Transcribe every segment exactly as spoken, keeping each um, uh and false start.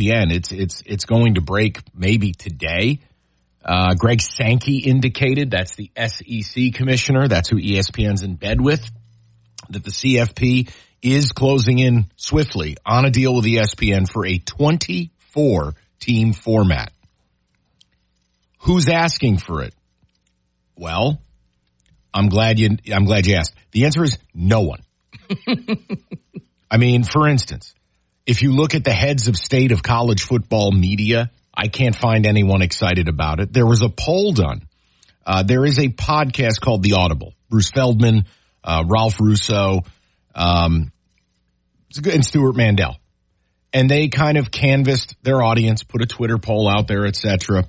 P N. It's it's it's going to break maybe today. Uh, Greg Sankey indicated, that's the S E C commissioner, that's who E S P N's in bed with, that the C F P is closing in swiftly on a deal with E S P N for a twenty-four team format. Who's asking for it? Well, I'm glad you, I'm glad you asked. The answer is no one. I mean, for instance, if you look at the heads of state of college football media, I can't find anyone excited about it. There was a poll done. Uh, there is a podcast called The Audible. Bruce Feldman, uh, Ralph Russo, um, and Stuart Mandel. And they kind of canvassed their audience, put a Twitter poll out there, et cetera.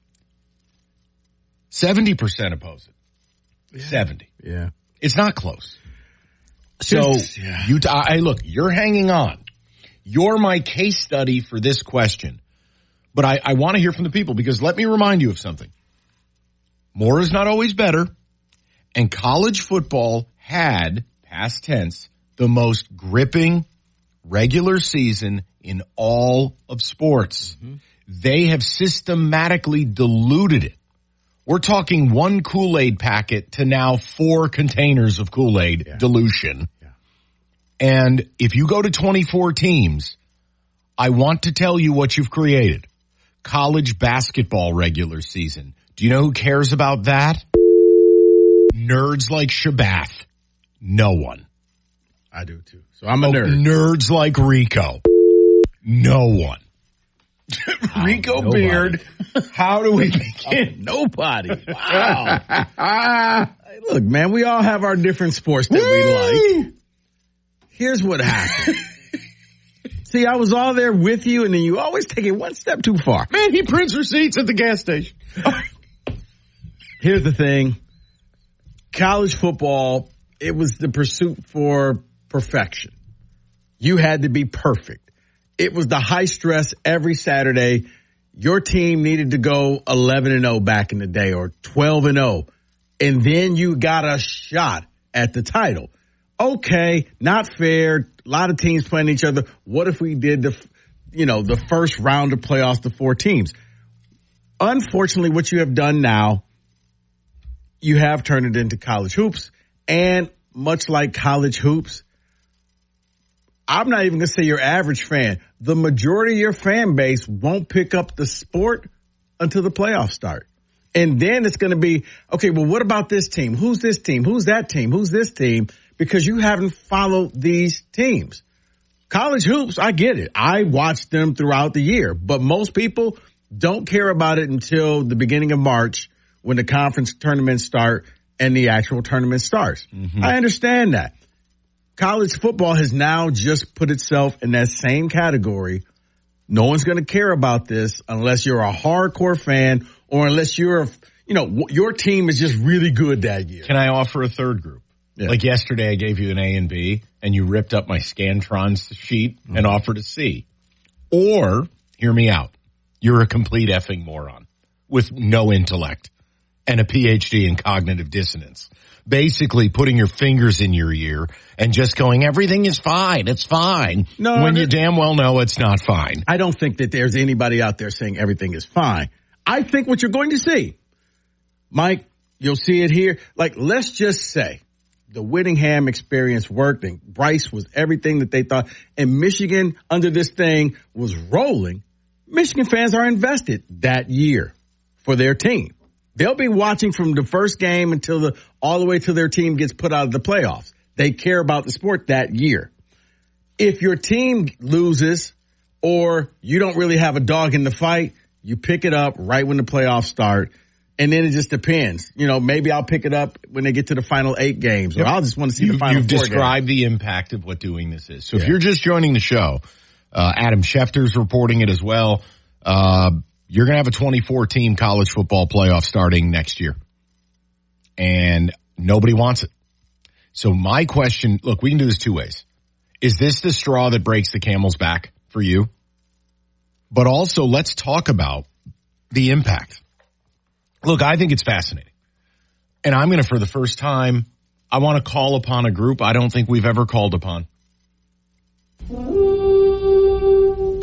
seventy percent oppose it. Yeah. seventy. Yeah. It's not close. So, yeah. you, t- I, look, you're hanging on. You're my case study for this question. But I, I want to hear from the people, because let me remind you of something. More is not always better. And college football had, past tense, the most gripping regular season in all of sports. Mm-hmm. They have systematically diluted it. We're talking one Kool-Aid packet to now four containers of Kool-Aid yeah. dilution. Yeah. And if you go to twenty-four teams, I want to tell you what you've created. College basketball regular season. Do you know who cares about that? Nerds like Shabath. No one. I do too. So I'm a oh, nerd. Nerds like Rico. No one. Rico oh, Beard. How do we begin? Nobody. Wow. Hey, look, man, we all have our different sports that we like. Here's what happened. See, I was all there with you, and then you always take it one step too far. Man, he prints receipts at the gas station. Here's the thing. College football, it was the pursuit for perfection. You had to be perfect. It was the high stress every Saturday. Your team needed to go eleven and oh back in the day, or twelve and oh. And then you got a shot at the title. Okay, not fair. A lot of teams playing each other. What if we did the, you know, the first round of playoffs to four teams? Unfortunately, what you have done now, you have turned it into college hoops. And much like college hoops, I'm not even going to say your average fan. The majority of your fan base won't pick up the sport until the playoffs start. And then it's going to be, okay, well, what about this team? Who's this team? Who's that team? Who's this team? Because you haven't followed these teams. College hoops, I get it. I watch them throughout the year. But most people don't care about it until the beginning of March when the conference tournaments start and the actual tournament starts. Mm-hmm. I understand that. College football has now just put itself in that same category. No one's going to care about this unless you're a hardcore fan or unless you're, you know, your team is just really good that year. Can I offer a third group? Yeah. Like yesterday, I gave you an A and B, and you ripped up my Scantron sheet mm-hmm. and offered a C. Or, hear me out, you're a complete effing moron with no intellect and a P H D in cognitive dissonance. Basically putting your fingers in your ear and just going, everything is fine, it's fine, no, when you damn well know it's not fine. I don't think that there's anybody out there saying everything is fine. I think what you're going to see, Mike, you'll see it here. Like, let's just say the Whittingham experience worked and Bryce was everything that they thought, and Michigan under this thing was rolling. Michigan fans are invested that year for their team. They'll be watching from the first game until the all the way till their team gets put out of the playoffs. They care about the sport that year. If your team loses or you don't really have a dog in the fight, you pick it up right when the playoffs start. And then it just depends. You know, maybe I'll pick it up when they get to the final eight games, or yep. I'll just want to see you, the final You've four described games. The impact of what doing this is. So yeah. if you're just joining the show, uh, Adam Schefter's reporting it as well. Uh, you're going to have a twenty-four team college football playoff starting next year. And nobody wants it. So my question, look, we can do this two ways. Is this the straw that breaks the camel's back for you? But also, let's talk about the impact. Look, I think it's fascinating. And I'm going to, for the first time, I want to call upon a group I don't think we've ever called upon.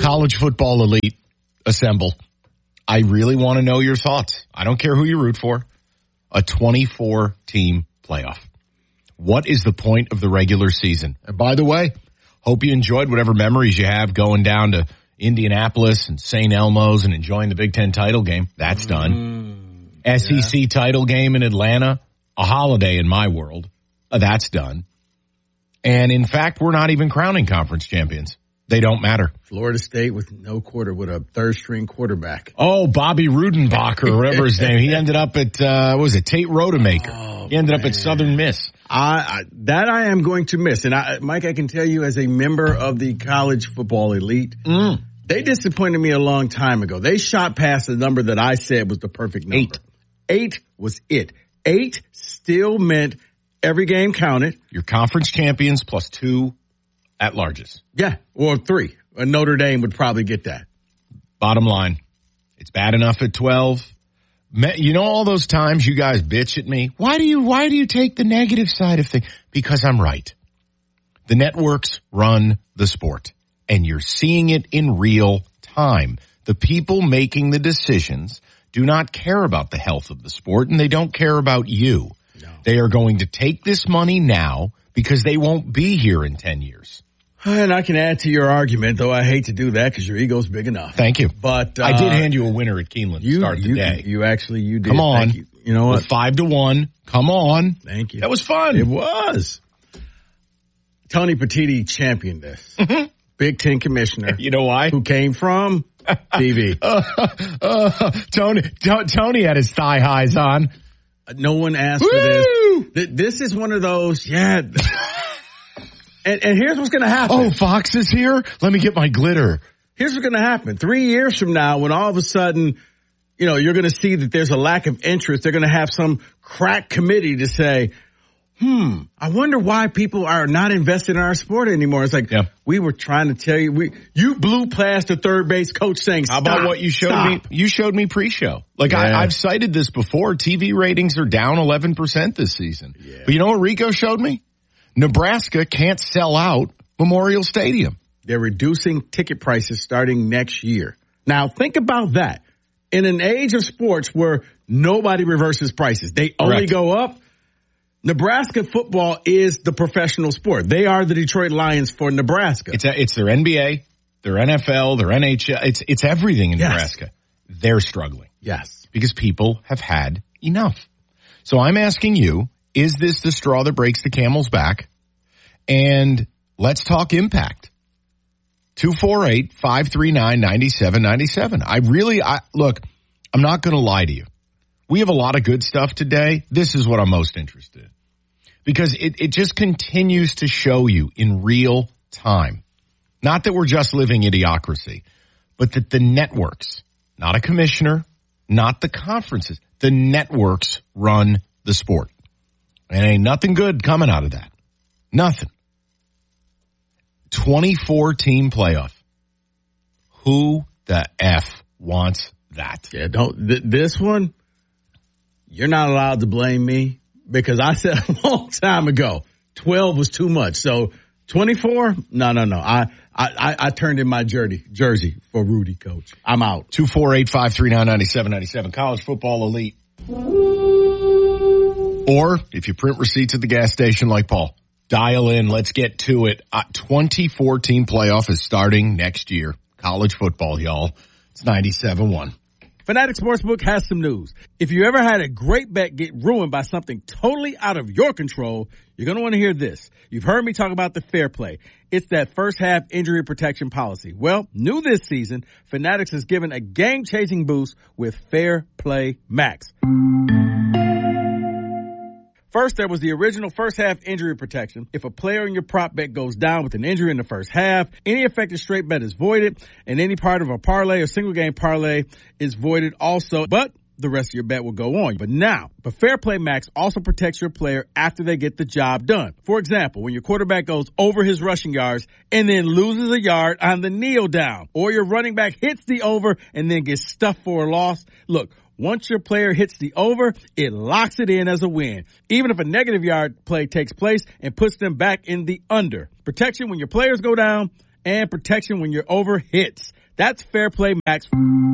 College Football Elite, assemble. I really want to know your thoughts. I don't care who you root for. A twenty-four team playoff. What is the point of the regular season? And by the way, hope you enjoyed whatever memories you have going down to Indianapolis and Saint Elmo's and enjoying the Big Ten title game. That's done. Mm, yeah. S E C title game in Atlanta, a holiday in my world. Uh, that's done. And in fact, we're not even crowning conference champions. They don't matter. Florida State with no quarter, with a third string quarterback. Oh, Bobby Rudenbacher, or whatever his name. He ended up at, uh, what was it, Tate Rodemaker. Oh, he ended man. up at Southern Miss. I, I, that I am going to miss. And I, Mike, I can tell you as a member of the College Football Elite, mm. they disappointed me a long time ago. They shot past the number that I said was the perfect number. Eight. Eight was it. Eight still meant every game counted. Your conference champions plus two at larges. Yeah, or three. A Notre Dame would probably get that. Bottom line, it's bad enough at twelve. You know all those times you guys bitch at me? Why do you, why do you take the negative side of things? Because I'm right. The networks run the sport, and you're seeing it in real time. The people making the decisions do not care about the health of the sport, and they don't care about you. No. They are going to take this money now because they won't be here in ten years. And I can add to your argument, though I hate to do that because your ego's big enough. Thank you. But uh, I did hand you a winner at Keeneland to start you, the day. You actually, you did. Come on. Thank you. You know what? With five to one. Come on. Thank you. That was fun. It was. Tony Petitti championed this. Mm-hmm. Big Ten commissioner. You know why? Who came from T V. uh, uh, Tony, t- Tony had his thigh highs on. No one asked Woo! for this. This is one of those, yeah. And, and here's what's going to happen. Oh, Fox is here? Let me get my glitter. Here's what's going to happen. Three years from now, when all of a sudden, you know, you're going to see that there's a lack of interest, they're going to have some crack committee to say, hmm, I wonder why people are not invested in our sport anymore. It's like, yeah. we were trying to tell you, we you blew past the third base coach saying, stop, how about what you showed stop. me? You showed me pre-show. Like, yeah. I, I've cited this before. T V ratings are down eleven percent this season. Yeah. But you know what Rico showed me? Nebraska can't sell out Memorial Stadium. They're reducing ticket prices starting next year. Now, think about that. In an age of sports where nobody reverses prices, they only Correct. go up. Nebraska football is the professional sport. They are the Detroit Lions for Nebraska. It's a, it's their N B A, their N F L, their N H L. It's it's everything in yes. Nebraska. They're struggling. Yes. Because people have had enough. So I'm asking you, is this the straw that breaks the camel's back? And let's talk impact. two four eight, five three nine, nine seven nine seven. I really, I look, I'm not going to lie to you. We have a lot of good stuff today. This is what I'm most interested in. Because it, it just continues to show you in real time. Not that we're just living idiocracy, but that the networks, not a commissioner, not the conferences, the networks run the sport. And ain't nothing good coming out of that. Nothing. twenty-four team playoff. Who the F wants that? Yeah, don't, th- this one, you're not allowed to blame me because I said a long time ago, twelve was too much. So twenty-four, no, no, no. I, I, I turned in my jersey, jersey for Rudy, coach. I'm out. two four eight, five three nine, nine seven nine seven. College Football Elite. Or if you print receipts at the gas station like Paul, dial in. Let's get to it. Uh, twenty-four team playoff is starting next year. College football, y'all. It's ninety-seven one. Fanatics Sportsbook has some news. If you ever had a great bet get ruined by something totally out of your control, you're going to want to hear this. You've heard me talk about the Fair Play. It's that first half injury protection policy. Well, new this season, Fanatics is given a game-changing boost with Fair Play Max. First, there was the original first half injury protection. If a player in your prop bet goes down with an injury in the first half, any affected straight bet is voided, and any part of a parlay or single game parlay is voided also, but the rest of your bet will go on. But now, but Fair Play Max also protects your player after they get the job done. For example, when your quarterback goes over his rushing yards and then loses a yard on the kneel down, or your running back hits the over and then gets stuffed for a loss. Look, once your player hits the over, it locks it in as a win, even if a negative yard play takes place and puts them back in the under. Protection when your players go down and protection when you're over hits. That's Fair Play Max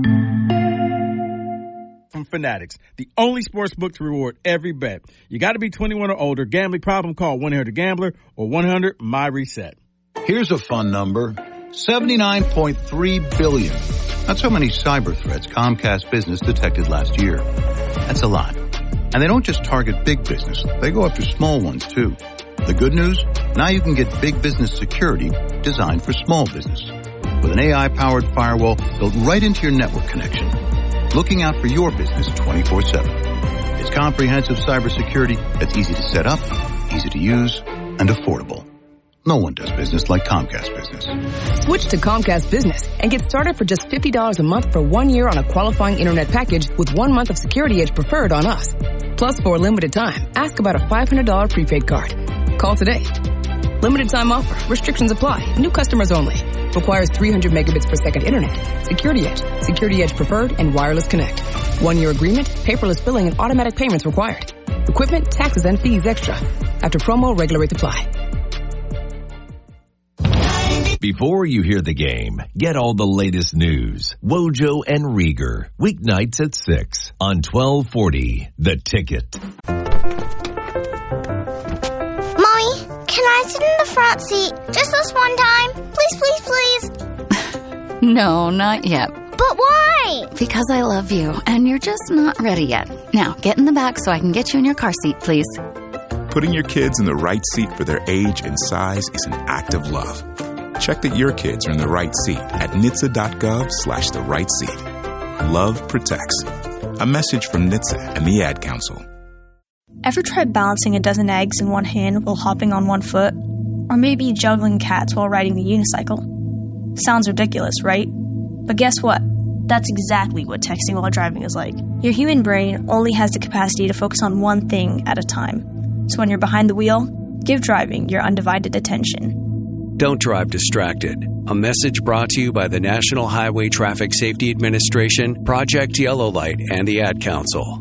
from Fanatics, the only sports book to reward every bet. You got to be twenty-one or older. Gambling problem? Call one eight hundred gambler or one hundred M Y reset. Here's a fun number. seventy-nine point three billion. That's how many cyber threats Comcast Business detected last year. That's a lot. And they don't just target big business. They go after small ones, too. The good news? Now you can get big business security designed for small business. With an A I-powered firewall built right into your network connection. Looking out for your business twenty-four seven. It's comprehensive cybersecurity that's easy to set up, easy to use, and affordable. No one does business like Comcast Business. Switch to Comcast Business and get started for just fifty dollars a month for one year on a qualifying internet package with one month of Security Edge preferred on us. Plus, for a limited time, ask about a five hundred dollars prepaid card. Call today. Limited time offer. Restrictions apply. New customers only. Requires three hundred megabits per second internet. Security Edge. Security Edge preferred and wireless connect. One year agreement, paperless billing and automatic payments required. Equipment, taxes, and fees extra. After promo, regular rates apply. Before you hear the game, get all the latest news. Wojo and Rieger, weeknights at six on twelve forty, The Ticket. Mommy, can I sit in the front seat just this one time? Please, please, please. No, not yet. But why? Because I love you, and you're just not ready yet. Now, get in the back so I can get you in your car seat, please. Putting your kids in the right seat for their age and size is an act of love. Check that your kids are in the right seat at N H T S A dot gov slash the right seat. Love protects. A message from N H T S A and the Ad Council. Ever tried balancing a dozen eggs in one hand while hopping on one foot? Or maybe juggling cats while riding the unicycle? Sounds ridiculous, right? But guess what? That's exactly what texting while driving is like. Your human brain only has the capacity to focus on one thing at a time. So when you're behind the wheel, give driving your undivided attention. Don't drive distracted. A message brought to you by the National Highway Traffic Safety Administration, Project Yellow Light, and the Ad Council.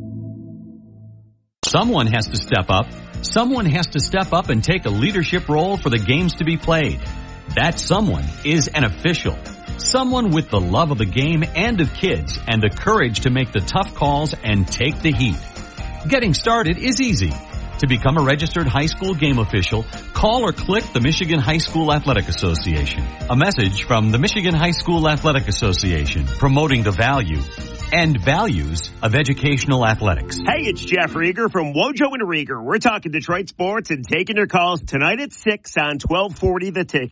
Someone has to step up. Someone has to step up and take a leadership role for the games to be played. That someone is an official. Someone with the love of the game and of kids and the courage to make the tough calls and take the heat. Getting started is easy. To become a registered high school game official, call or click the Michigan High School Athletic Association. A message from the Michigan High School Athletic Association, promoting the value and values of educational athletics. Hey, it's Jeff Rieger from Wojo and Rieger. We're talking Detroit sports and taking your calls tonight at six on twelve forty The Tick.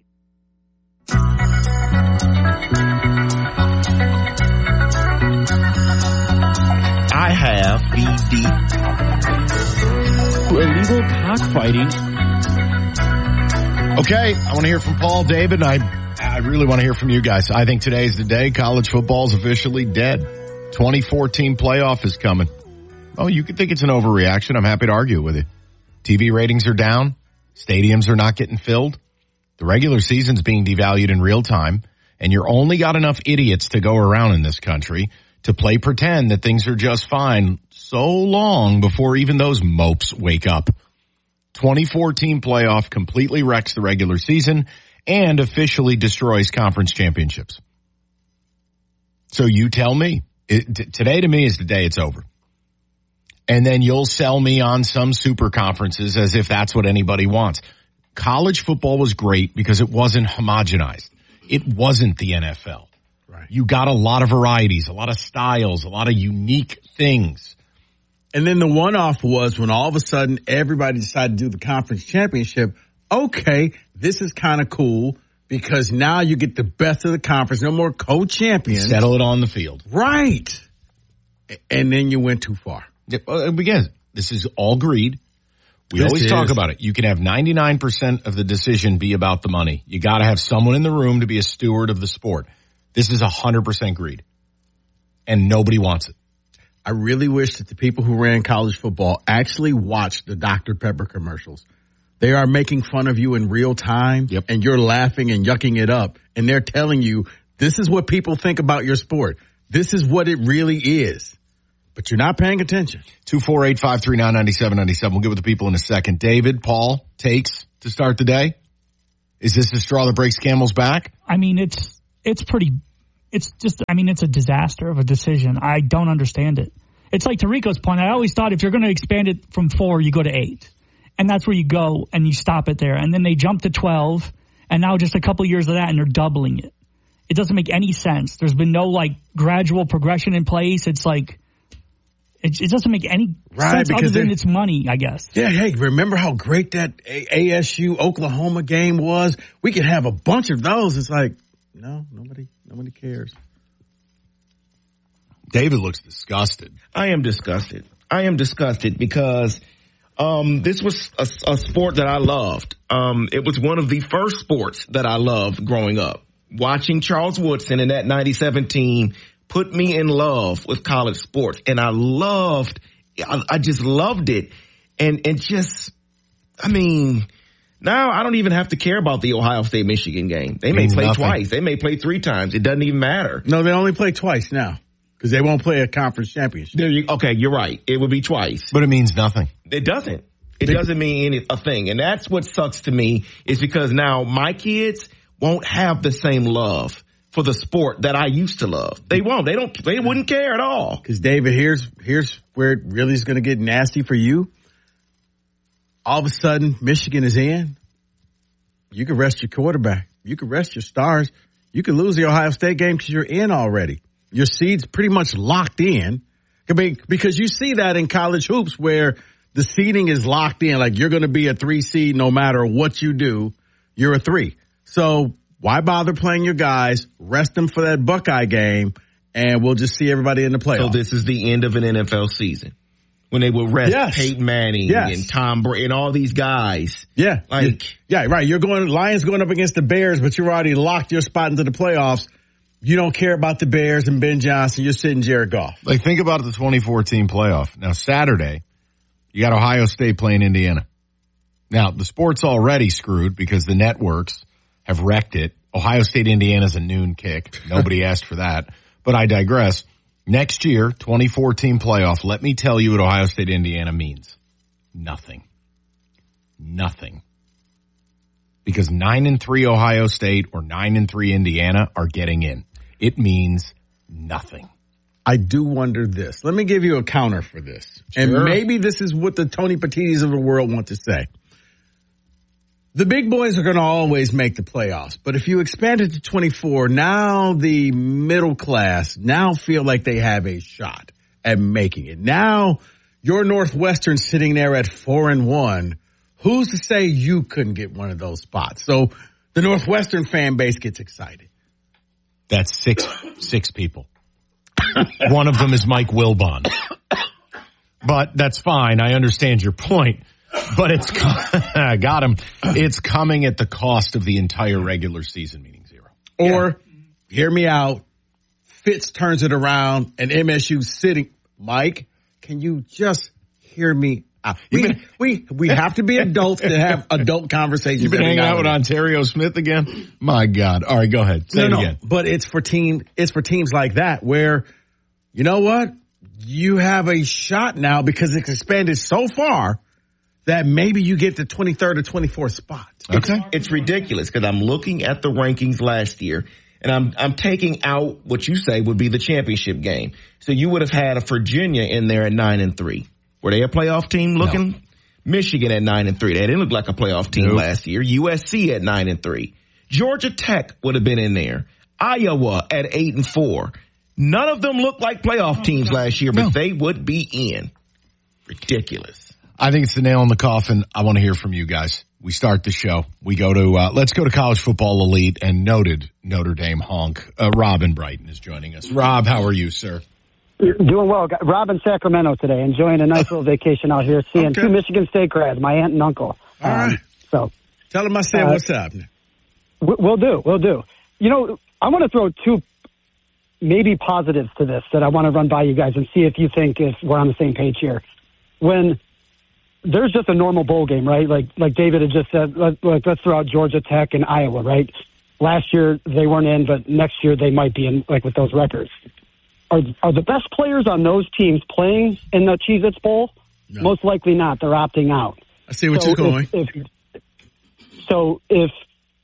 I have the deep illegal cockfighting. Okay, I want to hear from Paul, David, and I, I really want to hear from you guys. I think today is the day college football is officially dead. twenty fourteen playoff is coming. Oh, you could think it's an overreaction. I'm happy to argue with you. T V ratings are down. Stadiums are not getting filled. The regular season's being devalued in real time, and you're only got enough idiots to go around in this country to play pretend that things are just fine so long before even those mopes wake up. twenty fourteen playoff completely wrecks the regular season and officially destroys conference championships. So you tell me. It, t- today to me is the day it's over. And then you'll sell me on some super conferences as if that's what anybody wants. College football was great because it wasn't homogenized. It wasn't the N F L. Right. You got a lot of varieties, a lot of styles, a lot of unique things. And then the one-off was when all of a sudden everybody decided to do the conference championship. Okay, this is kind of cool because now you get the best of the conference. No more co-champions. Settle it on the field. Right. And then you went too far. Yeah, again, this is all greed. We This always is. talk about it. You can have ninety-nine percent of the decision be about the money. You got to have someone in the room to be a steward of the sport. This is one hundred percent greed. And nobody wants it. I really wish that the people who ran college football actually watched the Doctor Pepper commercials. They are making fun of you in real time, yep. and you're laughing and yucking it up. And they're telling you, this is what people think about your sport. This is what it really is. But you're not paying attention. two four eight, five three nine, nine seven nine seven. We'll get with the people in a second. David, Paul, takes to start the day. Is this the straw that breaks camel's back? I mean, it's it's pretty, it's just, I mean, it's a disaster of a decision. I don't understand it. It's like to Rico's point. I always thought if you're going to expand it from four, you go to eight. And that's where you go and you stop it there. And then they jump to twelve, and now just a couple years of that, and they're doubling it. It doesn't make any sense. There's been no, like, gradual progression in place. It's like, it, it doesn't make any right, sense other than it's money, I guess. Yeah, hey, remember how great that A S U-Oklahoma game was? We could have a bunch of those. It's like, no, nobody, nobody cares. David looks disgusted. I am disgusted. I am disgusted because um, this was a, a sport that I loved. Um, it was one of the first sports that I loved growing up. Watching Charles Woodson and that ninety-seven team put me in love with college sports. And I loved, I, I just loved it. And, and just, I mean, now I don't even have to care about the Ohio State-Michigan game. They may play nothing. twice. They may play three times. It doesn't even matter. No, they only play twice now because they won't play a conference championship. There you, okay, you're right. It would be twice. But it means nothing. It doesn't. It doesn't mean any, a thing. And that's what sucks to me is because now my kids won't have the same love for the sport that I used to love. They won't. They don't. They wouldn't care at all. Because David, here's here's where it really is going to get nasty for you. All of a sudden, Michigan is in. You can rest your quarterback. You can rest your stars. You can lose the Ohio State game because you're in already. Your seed's pretty much locked in. I mean, because you see that in college hoops where the seeding is locked in. Like you're going to be a three seed no matter what you do. You're a three. So why bother playing your guys? Rest them for that Buckeye game, and we'll just see everybody in the playoffs. So this is the end of an N F L season when they will rest yes. Peyton Manning yes. and Tom Brady and all these guys. Yeah, like yeah, right. You're going Lions going up against the Bears, but you've already locked your spot into the playoffs. You don't care about the Bears and Ben Johnson. You're sitting Jared Goff. Like think about the twenty fourteen playoff. Now Saturday, you got Ohio State playing Indiana. Now the sport's already screwed because the networks have wrecked it. Ohio State, Indiana's a noon kick. Nobody asked for that. But I digress. Next year, twenty fourteen playoff, let me tell you what Ohio State, Indiana means. Nothing. Nothing. Because nine and three Ohio State or nine and three Indiana are getting in. It means nothing. I do wonder this. Let me give you a counter for this. Sure. And maybe this is what the Tony Petitis of the world want to say. The big boys are going to always make the playoffs. But if you expand it to twenty-four, now the middle class now feel like they have a shot at making it. Now your Northwestern sitting there at four and one. Who's to say you couldn't get one of those spots? So the Northwestern fan base gets excited. That's six, six people. One of them is Mike Wilbon. But that's fine. I understand your point. But it's, I got him. It's coming at the cost of the entire regular season, meaning zero. Or, yeah. Hear me out, Fitz turns it around and M S U sitting. Mike, can you just hear me out? We, been, we, we have to be adults to have adult conversations. You've been hanging out with Ontario Smith again? My God. All right, go ahead. Say no, it no, again. But it's for team, it's for teams like that where, you know what? You have a shot now because it's expanded so far that maybe you get the twenty-third or twenty-fourth spot. Okay. It's, it's ridiculous because I'm looking at the rankings last year and I'm I'm taking out what you say would be the championship game. So you would have had a Virginia in there at nine and three. Were they a playoff team looking? No. Michigan at nine and three. They didn't look like a playoff team nope. last year. U S C at nine and three. Georgia Tech would have been in there. Iowa at eight and four. None of them looked like playoff teams last year, but no. they would be in. Ridiculous. I think it's the nail in the coffin. I want to hear from you guys. We start the show. We go to, uh, let's go to College Football Elite and noted Notre Dame honk. Uh, Rob in Brighton is joining us. Rob, how are you, sir? Doing well. Rob in Sacramento today, enjoying a nice little vacation out here, seeing okay. two Michigan State grads, my aunt and uncle. All um, right. So, tell them I said uh, what's up. We'll do. We'll do. You know, I want to throw two maybe positives to this that I want to run by you guys and see if you think if we're on the same page here. When there's just a normal bowl game, right? Like like David had just said, let, like, let's throw out Georgia Tech and Iowa, right? Last year they weren't in, but next year they might be in, like with those records. Are are the best players on those teams playing in the Cheez-Its Bowl? No. Most likely not. They're opting out. I see what so you're going. If, if, so if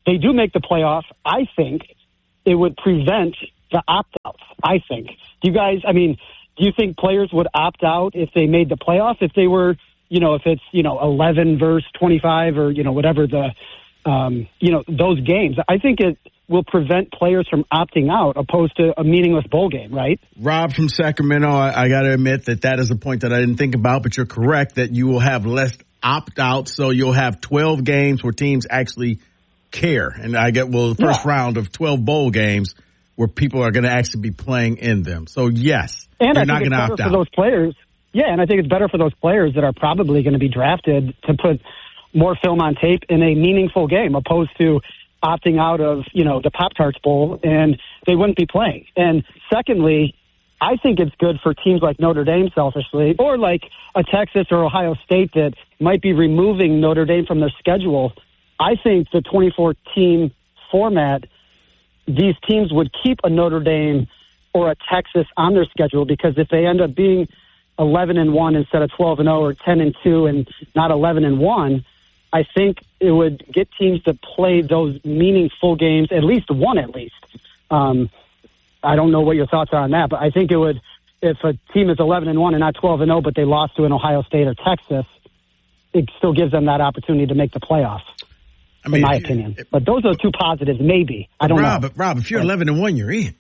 they do make the playoff, I think it would prevent the opt-outs, I think. Do you guys, I mean, do you think players would opt out if they made the playoff, if they were, you know, if it's, you know, eleven versus twenty-five or, you know, whatever the, um, you know, those games? I think it will prevent players from opting out opposed to a meaningless bowl game, right? Rob from Sacramento, I, I got to admit that that is a point that I didn't think about, but you're correct that you will have less opt-outs, so you'll have twelve games where teams actually care. And I get, well, the first yeah. round of twelve bowl games where people are going to actually be playing in them. So, yes, and you're I not going to opt out. For those players, yeah, and I think it's better for those players that are probably going to be drafted to put more film on tape in a meaningful game opposed to opting out of, you know, the Pop-Tarts Bowl, and they wouldn't be playing. And secondly, I think it's good for teams like Notre Dame, selfishly, or like a Texas or Ohio State that might be removing Notre Dame from their schedule. I think the twenty-four team format, these teams would keep a Notre Dame or a Texas on their schedule, because if they end up being eleven and one instead of twelve and oh or ten and two and not eleven and one, I think it would get teams to play those meaningful games, at least one at least. Um, I don't know what your thoughts are on that, but I think it would, if a team is eleven and one and not twelve and oh, but they lost to an Ohio State or Texas, it still gives them that opportunity to make the playoffs, I mean, in my if, opinion. If, but those are two positives, maybe. I don't Rob, know. But Rob, if you're eleven and one, you're in.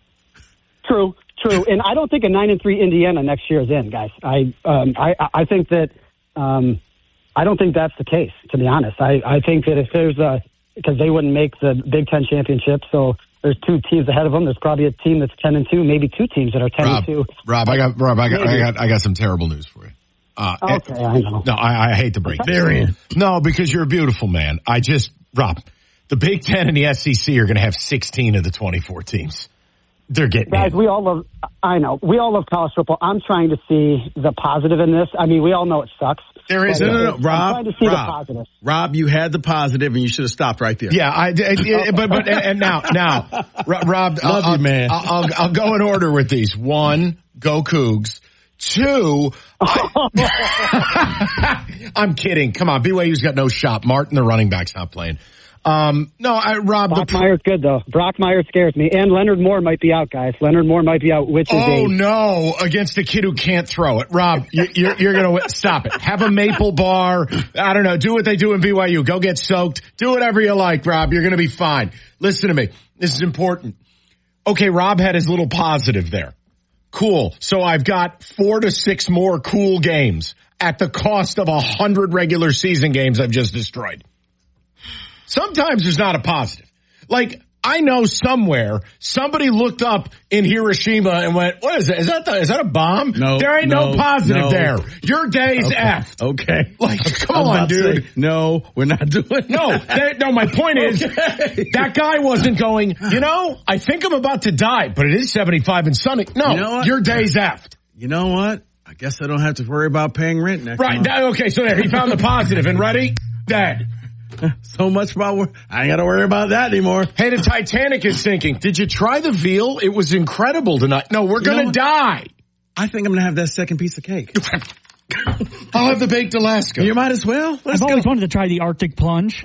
True, true. And I don't think a nine and three Indiana next year is in, guys. I um, I, I think that um, I don't think that's the case, to be honest. I, I think that if there's a, because they wouldn't make the Big Ten championship, so there's two teams ahead of them. There's probably a team that's ten and two, maybe two teams that are ten Rob, and two. Rob, I got Rob, I got, I got, I got some terrible news for you. Uh, okay, and, I know. No, I, I hate to break this. No, because you're a beautiful man. I just, Rob, the Big Ten and the S E C are going to have sixteen of the twenty-four teams. They're getting guys. in. We all love. I know we all love college football. I'm trying to see the positive in this. I mean, we all know it sucks. There is no, no, no, Rob. I'm trying to see Rob, the positive. Rob, you had the positive, and you should have stopped right there. Yeah, I. I but but and now now, Rob, love I'll, you, man. I'll, I'll I'll go in order with these. One, go Cougs. Two, I, I'm kidding. Come on, B Y U's got no shot. Martin, the running back's not playing. Um, no, I, Rob. Brock the, Myers good though. Brock Myers scares me, and Leonard Moore might be out, guys. Leonard Moore might be out, which is oh a, no, against a kid who can't throw it. Rob, you, you're you're gonna stop it. Have a maple bar. I don't know. Do what they do in B Y U. Go get soaked. Do whatever you like, Rob. You're gonna be fine. Listen to me. This is important. Okay, Rob had his little positive there. Cool. So I've got four to six more cool games at the cost of a hundred regular season games I've just destroyed. Sometimes there's not a positive. Like, I know somewhere somebody looked up in Hiroshima and went, what is that? Is that the, is that a bomb? No. There ain't no, no positive no. there. Your day's okay. effed. Okay. Like, come on, dude. Say, no, we're not doing it. No, that, no, my point is, okay. that guy wasn't going, you know, I think I'm about to die, but it is seventy-five and sunny. No, you know your day's effed. You know what? I guess I don't have to worry about paying rent next right. month. Right. Okay, so there, he found the positive and ready? Dead. So much about, I ain't got to worry about that anymore. Hey, the Titanic is sinking. Did you try the veal? It was incredible tonight. No, we're going to die. I think I'm going to have that second piece of cake. I'll have the baked Alaska. You might as well. I've Let's always go. wanted to try the Arctic plunge.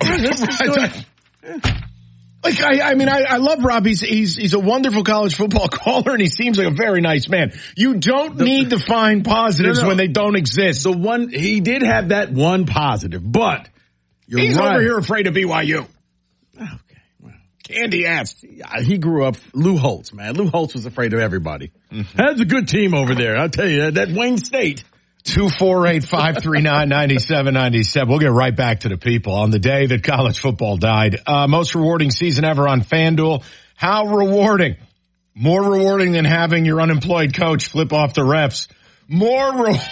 Like, I, I mean, I, I love Rob. He's, he's, he's a wonderful college football caller, and he seems like a very nice man. You don't the, need to find positives no, no. when they don't exist. The one, he did have that one positive, but you're he's right. over here afraid of B Y U. Okay. Well, candy ass. He grew up, Lou Holtz, man. Lou Holtz was afraid of everybody. Mm-hmm. That's a good team over there. I'll tell you, that, that Wayne State. two four eight, five three nine, nine seven nine seven. We'll get right back to the people on the day that college football died. Uh, most rewarding season ever on FanDuel. How rewarding? More rewarding than having your unemployed coach flip off the refs. More re-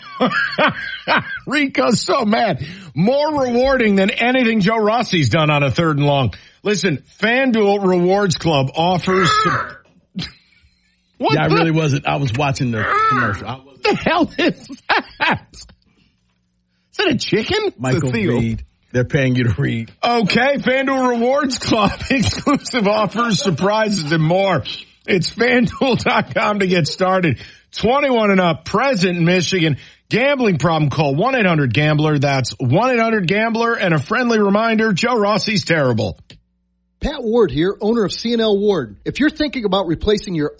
Rico's so mad. More rewarding than anything Joe Rossi's done on a third and long. Listen, FanDuel Rewards Club offers... Some- what yeah, the- I really wasn't. I was watching the commercial. I What the hell is that? Is that a chicken? Michael a Reed. They're paying you to read. Okay, FanDuel Rewards Club. Exclusive offers, surprises, and more. It's FanDuel dot com to get started. twenty-one and up, present in Michigan. Gambling problem, call one eight hundred gambler. That's one eight hundred gambler. And a friendly reminder, Joe Rossi's terrible. Pat Ward here, owner of C and L Ward. If you're thinking about replacing your